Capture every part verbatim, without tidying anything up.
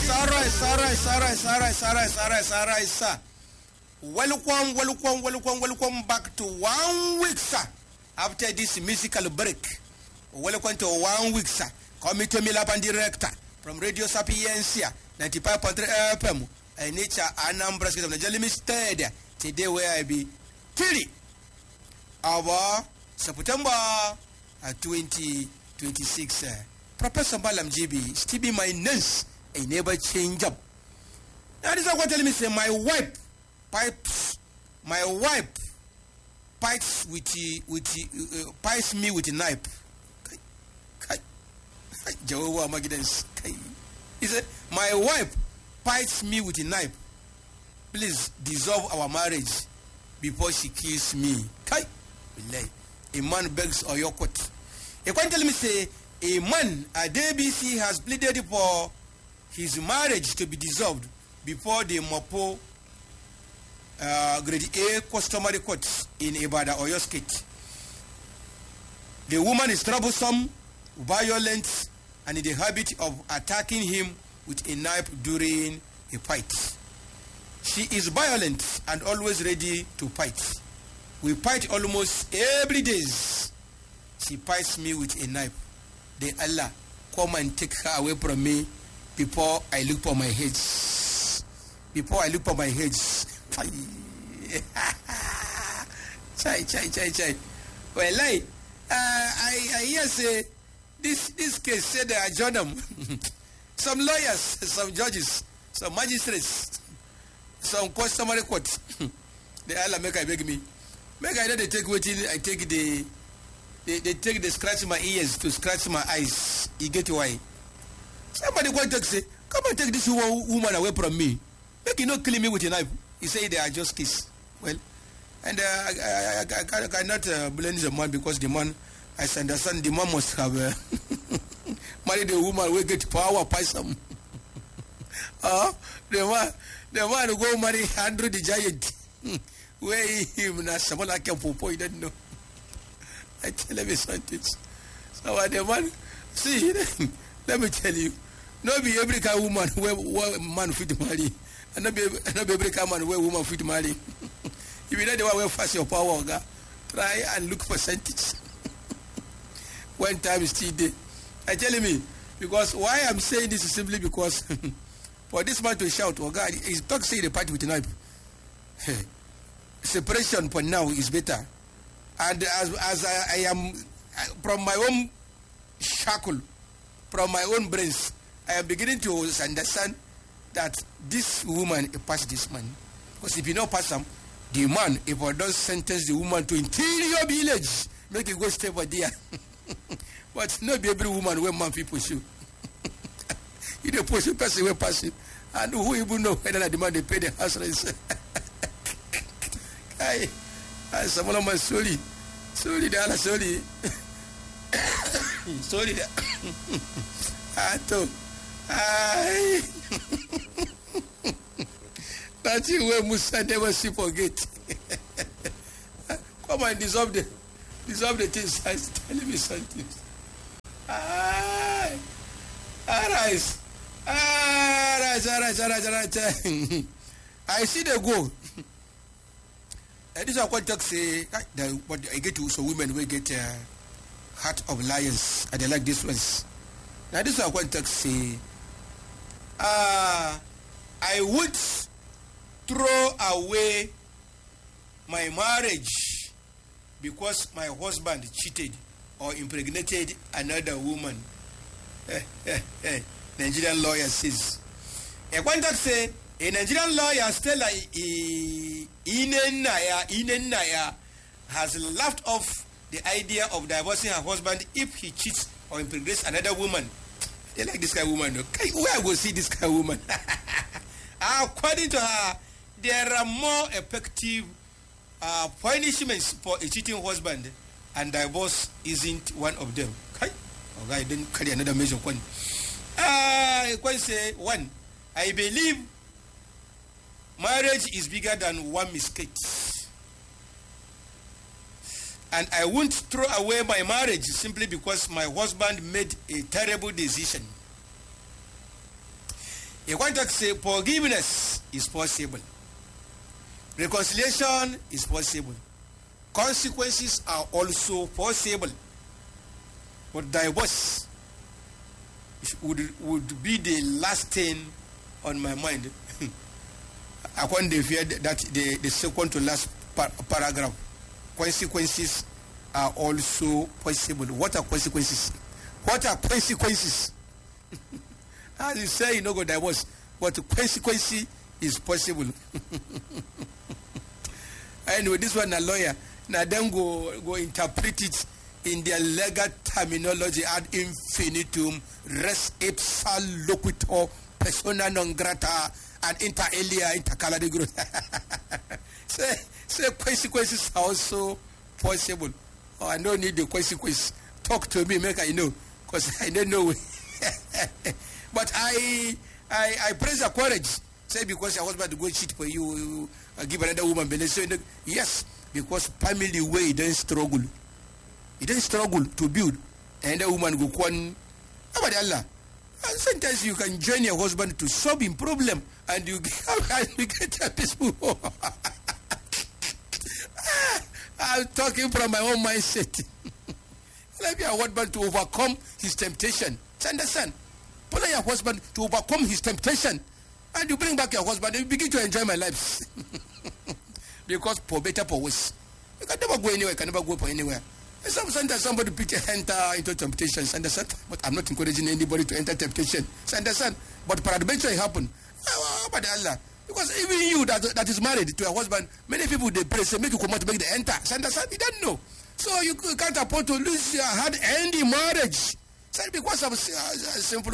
alright, alright, alright, alright, alright, alright, alright, sir. Welcome, welcome, welcome, welcome back to one week, sir. After this musical break, welcome to one week, sir. Coming to me live and director from Radio Sapiencia, ninety-five point three F M, and nature Anambra State of the Jelly Stadium. Today, where I be three our September twenty twenty-six. Uh, Professor Balam G B, still be my nurse, I never change up. Now, this is what telling me, say, my wife pipes, my wife pipes with the, with the, uh, pipes me with a knife. Jehovah Magidens. He said, my wife pipes me with a knife. Please dissolve our marriage before she kills me. A man begs or your court. You can't tell me, say, a man at D B C has pleaded for his marriage to be dissolved before the Mopo uh, grade A customary court in Ibadan, Oyo State. The woman is troublesome, violent, and in the habit of attacking him with a knife during a fight. She is violent and always ready to fight. We fight almost every day. She fights me with a knife. Then Allah, come and take her away from me before I look for my heads. Before I look for my heads. Chai, chai, chai, chai. Well, I, uh, I, I hear say, this, this case said they adjourn them. Some lawyers, some judges, some magistrates, some customary court. The Allah make I beg me. Make I know they take waiting, I take the, they, they take the scratch my ears to scratch my eyes. You get why? Somebody go and say, come and take this woman away from me. Make you not kill me with a knife. He say they are just kiss. Well, and uh, I, I, I, I cannot uh, blame the man because the man, I understand the man must have uh, married a woman who get power by some. uh, the man, the man who go marry Andrew the Giant. Where him na Samola came for point, I don't know. I tell him something. So uh, the man, see, let me tell you, no be every kind of woman where man fit marry, and not be not be every kind of man where woman fit marry. If you know the one where fast your power, try and look percentage. One time is still there. I tell me because why I'm saying this is simply because for this man to shout, oh God, he's talk say the party with a knife. Separation for now is better, and as as I, I am from my own shackle, from my own brains, I am beginning to understand that this woman pass this man. Because if you don't pass him, the man, if I don't sentence the woman to interior village, make it go stay for there. But not be every woman where man people shoot. You don't push a person where pass it, and who even know whether the man they pay the house rent. Ay, ay, someone man sorry, sorry, dala sorry, sorry, da. Ato, ay, that's you where Musa never see forget. Come and dissolve the, dissolve the things. I tell me something. Ay, alright, alright, alright, alright, alright. I see the go. Uh, this is what talk say that what I get to so women will get uh, heart of lions and they like this ones. Now this is what talk say. Uh, I would throw away my marriage because my husband cheated or impregnated another woman. Nigerian lawyer says. A one talk say a Nigerian lawyer Stella Inenaya Inenaya has laughed off the idea of divorcing her husband if he cheats or impregnates another woman. They like this kind of woman. Okay, where I go see this kind of woman? According to her, there are more effective uh, punishments for a cheating husband, and divorce isn't one of them. Okay, okay, then carry another measure. One. I can say one. I believe marriage is bigger than one mistake. And I won't throw away my marriage simply because my husband made a terrible decision. A contact say forgiveness is possible. Reconciliation is possible. Consequences are also possible. But divorce would, would be the last thing on my mind. I can't fear that the, the second to last par paragraph. Consequences are also possible. What are consequences? What are consequences? As you say, you know, go divorce, but the consequence is possible. Anyway, this one a lawyer. Now then go go interpret it in their legal terminology ad infinitum, res ipsa loquitur persona non grata and inter alia inter caladigrus. Say say consequences are also possible. Oh, I don't need the consequence. Talk to me, make I know, because I don't know. But I I I praise your courage. Say because your husband to go cheat for you, you uh, give another woman belly. So yes, because family way don't struggle. It don't struggle to build, and the woman go on. How about Allah? And sometimes you can join your husband to solve him problem, and you and you get a peaceful. I'm talking from my own mindset. Let your husband to overcome his temptation. You understand? Put your husband to overcome his temptation. And you bring back your husband and you begin to enjoy my life. Because for better, for worse. You can never go anywhere, you can never go for anywhere. And sometimes somebody enter into temptation, understand? But I'm not encouraging anybody to enter temptation. Understand? But peradventure it happen. How about Allah? Because even you that, that is married to a husband, many people they pray, say, make you come out to make the enter. Understand? You don't know. So you can't afford to lose your hard ending marriage. So because of uh, simple.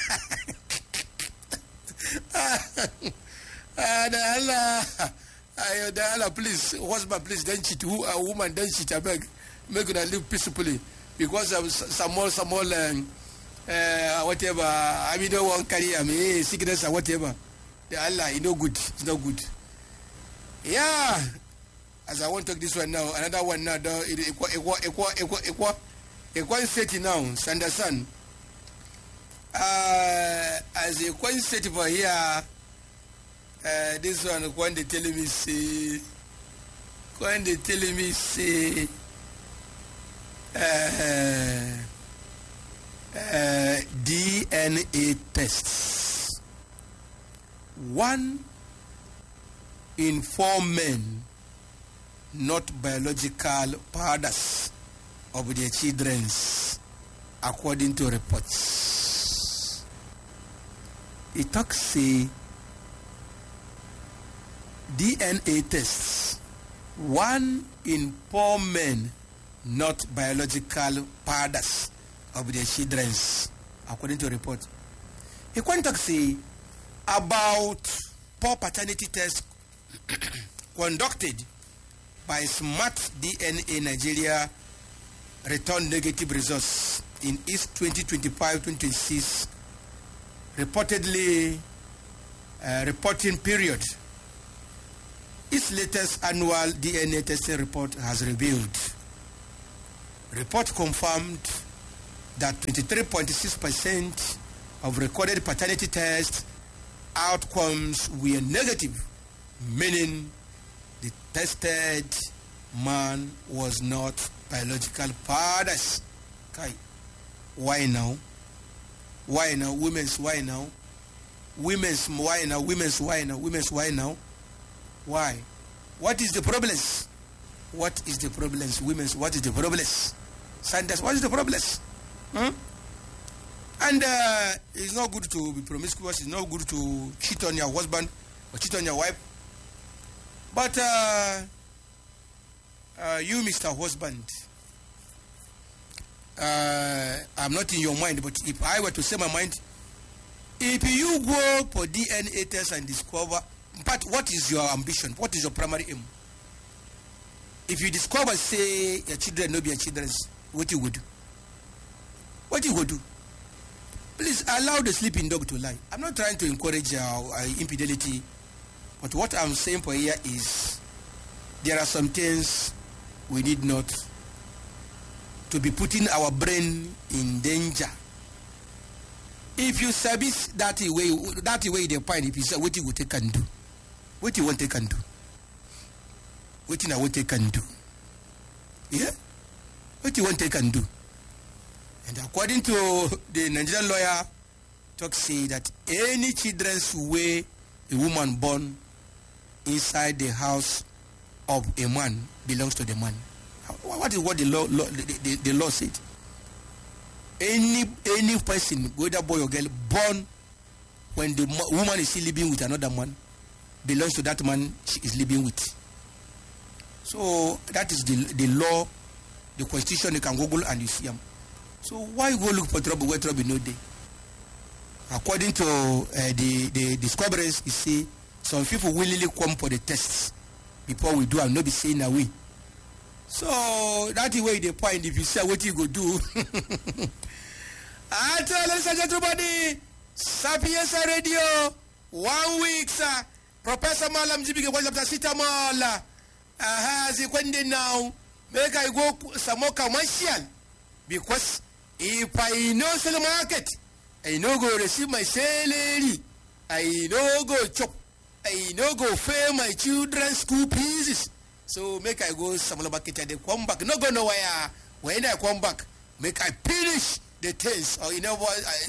And Allah, uh, Allah, please, husband, please don't cheat. Who a woman don't cheat. I beg, make her live peacefully because of some more, some more, um, uh, whatever. I mean, don't want career, I mean, sickness or whatever. The Allah, it's no good. It's no good. Yeah. As I want to take this one now, another one now. It equal, equal, equal, equal, equal, equal set now. Understand? Uh, as a coin set for here, uh, this one, when they telling me say, when they telling me say, uh, uh, D N A tests. One in four men, not biological fathers of their children, according to reports. It talks say D N A tests. One in four men, not biological fathers of their children, according to report. It talks say about four paternity tests conducted by Smart D N A Nigeria returned negative results in its twenty twenty-five twenty twenty-six reportedly uh, reporting period. Its latest annual D N A testing report has revealed. Report confirmed that twenty-three point six percent of recorded paternity test outcomes were negative, meaning the tested man was not biological fathers. Okay. Why now? Why now? Women's why now? Women's why now? Women's why now? Women's why now? Why? What is the problem? What is the problem? Women's what is the problem? Sanders, what is the problem? Hmm? And uh, it's not good to be promiscuous. It's not good to cheat on your husband or cheat on your wife. But uh, uh, you, Mister Husband, uh, I'm not in your mind, but if I were to say my mind, if you go for D N A test and discover, but what is your ambition? What is your primary aim? If you discover, say, your children no be your children, what you would do? What you would do? Please allow the sleeping dog to lie. I'm not trying to encourage uh, uh, infidelity, but what I'm saying for here is there are some things we need not to be putting our brain in danger if you service that way, that way they find, if you say what you would take and do, what you want they can do, what you know what they can do, yeah, what you want they can do. And according to the Nigerian lawyer, talk say that any children's way a woman born inside the house of a man belongs to the man. What is what the law, law the, the, the law said? Any any person, whether boy or girl, born when the woman is still living with another man, belongs to that man she is living with. So that is the the law, the constitution. You can Google and you see them. So why go look for trouble where trouble no day? According to uh, the the discoveries, you see some people willingly come for the tests before we do and not be saying away. So that's the way they point. If you say what you go do. I tell ladies and gentlemen, Sapienza Radio, one week, sir. Professor Malam Jibike was up to Sitamala. Aha, Zikwende now. Make I go some more commercial. Because if I know sell the market, I know go receive my salary. I know go chop. I know go pay my children's school fees. So make I go some market and they come back. No go nowhere. When I come back, make I finish the things, or you know what,